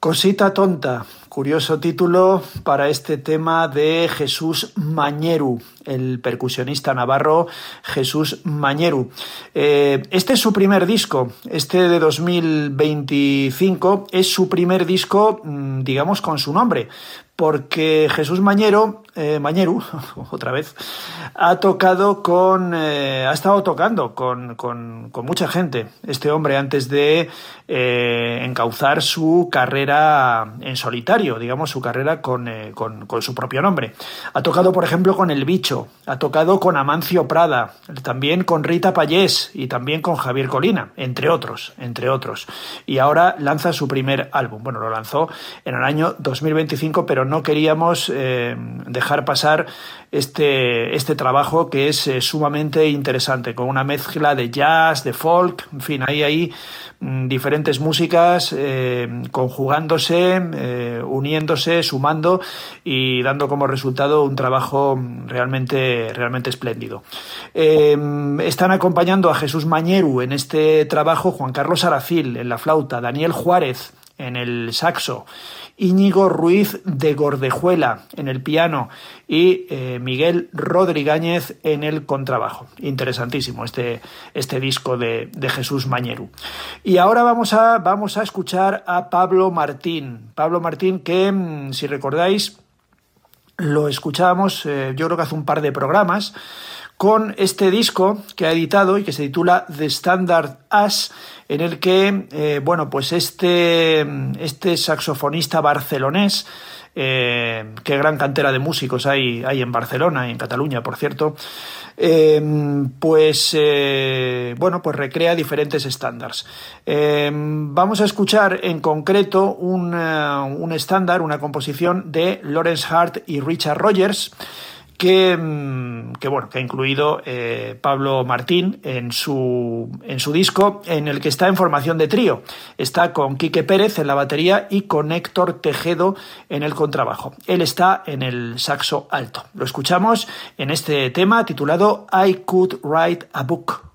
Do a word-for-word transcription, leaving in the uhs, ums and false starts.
Cosita tonta, curioso título para este tema de Jesús Mañeru, el percusionista navarro Jesús Mañeru. Eh, este es su primer disco, este de dos mil veinticinco es su primer disco, digamos, con su nombre, porque Jesús Mañero, eh, Mañeru, otra vez, ha tocado con, eh, ha estado tocando con, con, con mucha gente, este hombre, antes de eh, encauzar su carrera en solitario, digamos, su carrera con, eh, con, con su propio nombre. Ha tocado, por ejemplo, con El Bicho, ha tocado con Amancio Prada, también con Rita Pallés y también con Javier Colina, entre otros, entre otros. Y ahora lanza su primer álbum. Bueno, lo lanzó en el año dos mil veinticinco, pero no queríamos eh, dejar pasar este, este trabajo que es eh, sumamente interesante, con una mezcla de jazz, de folk, en fin, hay ahí mmm, diferentes músicas eh, conjugándose, eh, uniéndose, sumando y dando como resultado un trabajo realmente, realmente espléndido. Eh, están acompañando a Jesús Mañeru en este trabajo Juan Carlos Aracil en la flauta, Daniel Juárez en el saxo, Íñigo Ruiz de Gordejuela en el piano y eh, Miguel Rodríguez en el contrabajo. Interesantísimo este, este disco de, de Jesús Mañeru. Y ahora vamos a, vamos a escuchar a Pablo Martín. Pablo Martín que, si recordáis, lo escuchábamos eh, yo creo que hace un par de programas, con este disco que ha editado y que se titula The Standard As, en el que, eh, bueno, pues este, este saxofonista barcelonés, eh, qué gran cantera de músicos hay, hay en Barcelona y en Cataluña, por cierto, eh, pues, eh, bueno, pues recrea diferentes estándares. Eh, vamos a escuchar en concreto un, uh, un estándar, una composición de Lawrence Hart y Richard Rogers, Que, que bueno, que ha incluido eh, Pablo Martín en su, en su disco, en el que está en formación de trío. Está con Quique Pérez en la batería y con Héctor Tejedo en el contrabajo. Él está en el saxo alto. Lo escuchamos en este tema titulado I Could Write a Book.